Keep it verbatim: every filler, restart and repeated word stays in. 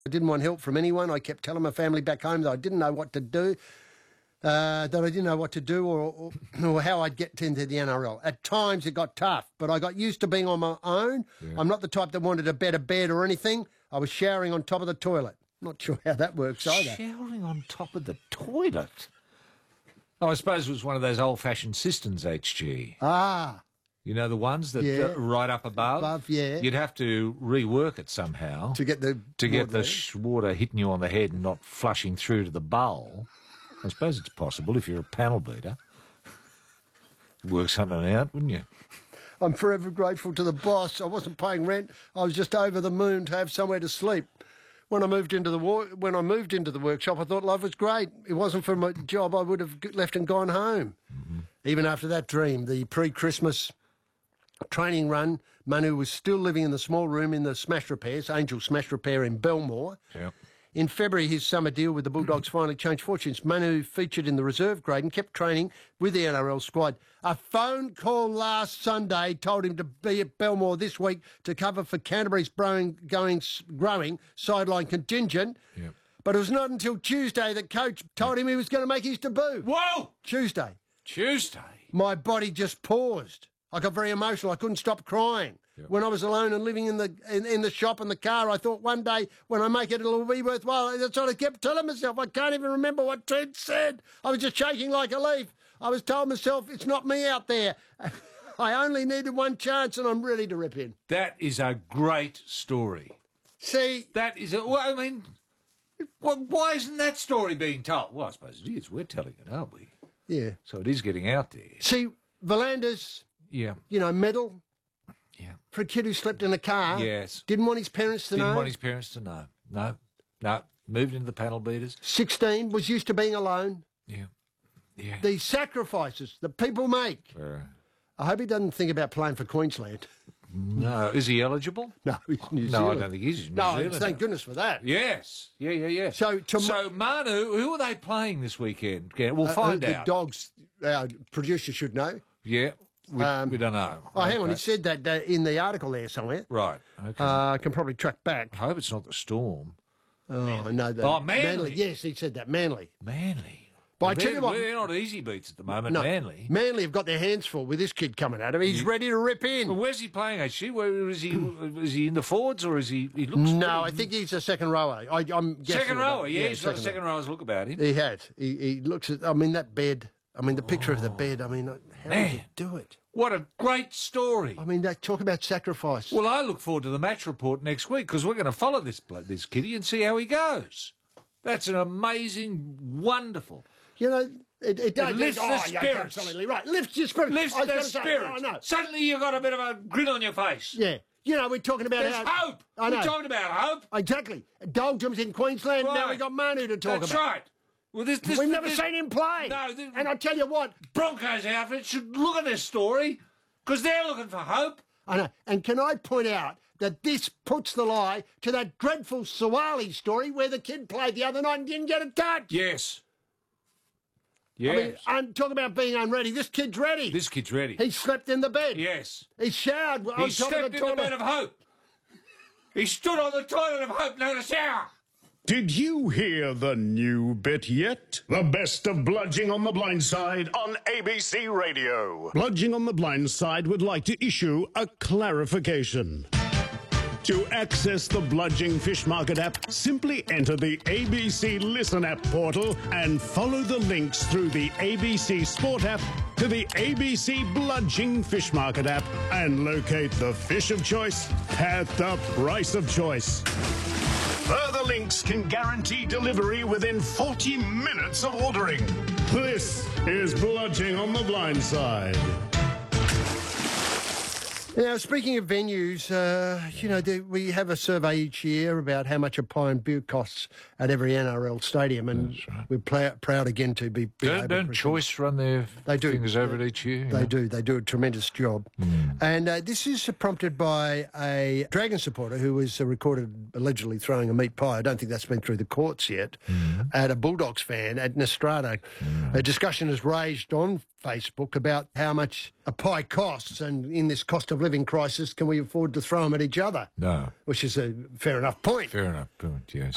I didn't want help from anyone. I kept telling my family back home that I didn't know what to do, uh, that I didn't know what to do or, or, or how I'd get into the N R L. At times it got tough, but I got used to being on my own. Yeah. I'm not the type that wanted a better bed or anything. I was showering on top of the toilet. Not sure how that works either. Showering on top of the toilet? Oh, I suppose it was one of those old-fashioned cisterns, H G. Ah. You know, the ones that yeah. uh, right up above? Above, yeah. You'd have to rework it somehow. To get the To get water the sh water hitting you on the head and not flushing through to the bowl. I suppose it's possible if you're a panel beater. Work something out, wouldn't you? I'm forever grateful to the boss. I wasn't paying rent. I was just over the moon to have somewhere to sleep. When I moved into the when I moved into the workshop, I thought life was great. It wasn't for my job, I would have left and gone home. Mm-hmm. Even after that dream, the pre-Christmas training run, Manu was still living in the small room in the Smash Repairs, Angel Smash Repair in Belmore. Yep. In February, his summer deal with the Bulldogs finally changed fortunes. Manu featured in the reserve grade and kept training with the N R L squad. A phone call last Sunday told him to be at Belmore this week to cover for Canterbury's growing, going, growing sideline contingent. Yep. But it was not until Tuesday that Coach told him he was going to make his debut. Whoa! Tuesday. Tuesday? My body just paused. I got very emotional. I couldn't stop crying. Yep. When I was alone and living in the in, in the shop and the car, I thought one day when I make it, it'll be worthwhile. That's what I kept telling myself. I can't even remember what Ted said. I was just shaking like a leaf. I was telling myself, it's not me out there. I only needed one chance and I'm ready to rip in. That is a great story. See? That is a... Well, I mean, well, why isn't that story being told? Well, I suppose it is. We're telling it, aren't we? Yeah. So it is getting out there. See, Volanders... Yeah. You know, medal. Yeah. For a kid who slept in a car. Yes. Didn't want his parents to Didn't know. Didn't want his parents to know. No. No. Moved into the panel beaters. sixteen, was used to being alone. Yeah. Yeah. These sacrifices that people make. Uh, I hope he doesn't think about playing for Queensland. No. Is he eligible? No, he's New Zealand. No, I don't think he's New no, Zealand. Thank goodness for that. Yes. Yeah, yeah, yeah. So, to so Manu, who are they playing this weekend? We'll find uh, the out. The Dogs, our producer should know. Yeah. We, um, we don't know. Oh, hang on. It said that uh, in the article there somewhere. Right. Okay. Uh, I can probably track back. I hope it's not the Storm. Oh, I know that. Oh, Manly. Manly. Yes, he said that. Manly. Manly. But well, I tell you what. They're not easy beats at the moment, no, Manly. Manly have got their hands full with this kid coming at him. He's yeah. ready to rip in. Well, where's he playing, actually? Where is he? Is he in the forwards or is he... he looks no, pretty... I think he's a second rower. I, I'm guessing. Second rower, yeah. yeah He's got a second rower's look about him. He has. He, he looks at... I mean, that bed... I mean, the picture oh, of the bed, I mean, how man. did you do it? What a great story. I mean, talk about sacrifice. Well, I look forward to the match report next week because we're going to follow this this kiddie and see how he goes. That's an amazing, wonderful... You know, it, it does... It lifts it, the oh, spirits. You're absolutely right. Lifts your spirits. Lifts I was the say, spirits. oh, no. Suddenly you've got a bit of a grin on your face. Yeah. You know, we're talking about... There's how, hope. I know. We're talking about hope. Exactly. Doldrums in Queensland, right. now we've got Manu to talk That's about. That's right. Well, this, this, We've this, never this, seen him play. No. This, and I tell you what... Broncos outfit should look at this story because they're looking for hope. I know. And can I point out that this puts the lie to that dreadful Sawali story where the kid played the other night and didn't get a touch? Yes. Yes. I mean, I'm talking about being unready. This kid's ready. This kid's ready. He slept in the bed. Yes. He showered on he top slept of the in toilet. the bed of hope. He stood on the toilet of hope and had a shower. Did you hear the new bit yet? The best of Bludging on the Blind Side on A B C Radio. Bludging on the Blind Side would like to issue a clarification. To access the Bludging Fish Market app, simply enter the A B C Listen app portal and follow the links through the A B C Sport app to the A B C Bludging Fish Market app and locate the fish of choice at the price of choice. Further links can guarantee delivery within forty minutes of ordering. This is Bludging on the Blind Side. Now, speaking of venues, uh, you know, the, we have a survey each year about how much a pie and beer costs at every N R L stadium, and right. we're pl- proud again to be... be don't don't Choice run their they do. fingers over it each year? They know? do. They do a tremendous job. Mm. And uh, this is prompted by a Dragon supporter who was uh, recorded allegedly throwing a meat pie. I don't think that's been through the courts yet. Mm. At a Bulldogs fan at Nostrada. Mm. A discussion has raged on Facebook about how much a pie costs, and in this cost of living crisis, can we afford to throw them at each other? No. Which is a fair enough point. Fair enough point, yes.